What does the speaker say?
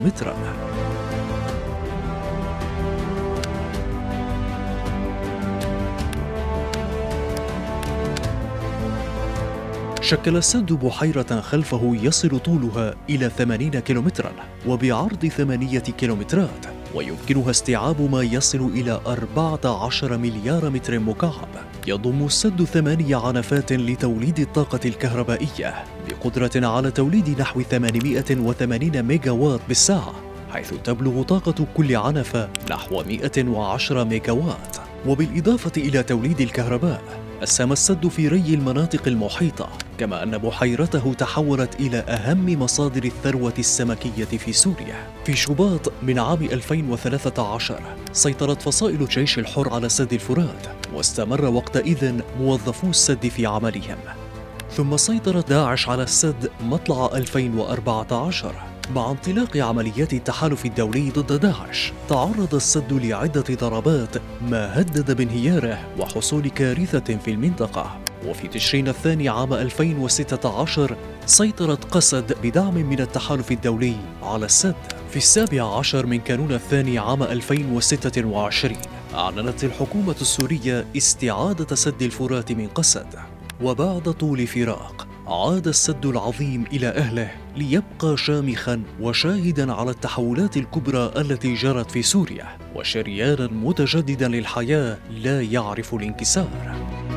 مترا. شكل السد بحيرة خلفه يصل طولها إلى 80 كيلومترا وبعرض 8 كيلومترات، ويمكنها استيعاب ما يصل إلى 14 مليار متر مكعب. يضم السد 8 عنفات لتوليد الطاقة الكهربائية بقدرة على توليد نحو 880 ميجا واط بالساعة، حيث تبلغ طاقة كل عنفة نحو 110 ميجا واط. وبالإضافة إلى توليد الكهرباء، أسهم السد في ري المناطق المحيطة، كما أن بحيرته تحولت إلى أهم مصادر الثروة السمكية في سوريا. في شباط من عام 2013 سيطرت فصائل الجيش الحر على سد الفرات، واستمر وقتئذ موظفو السد في عملهم. ثم سيطرت داعش على السد مطلع 2014. مع انطلاق عمليات التحالف الدولي ضد داعش، تعرض السد لعدة ضربات ما هدد بانهياره وحصول كارثة في المنطقة. وفي تشرين الثاني عام 2016 سيطرت قسد بدعم من التحالف الدولي على السد. في 17 من كانون الثاني عام 2026 أعلنت الحكومة السورية استعادة سد الفرات من قسد، وبعد طول فراق عاد السد العظيم إلى أهله ليبقى شامخاً وشاهداً على التحولات الكبرى التي جرت في سوريا، وشرياناً متجدداً للحياة لا يعرف الانكسار.